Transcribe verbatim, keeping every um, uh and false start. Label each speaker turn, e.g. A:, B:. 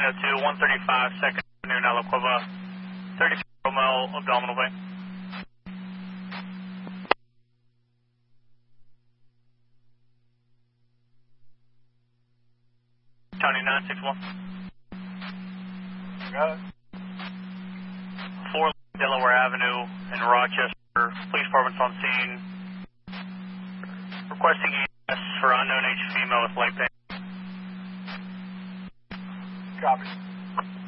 A: oh two, one thirty-five, second Avenue, Nalaquava, thirty mil abdominal vein. County nine six one.
B: Got it.
A: four Delaware Avenue in Rochester. Police department's on scene. Requesting E M S for unknown age female with leg pain.
B: Copy.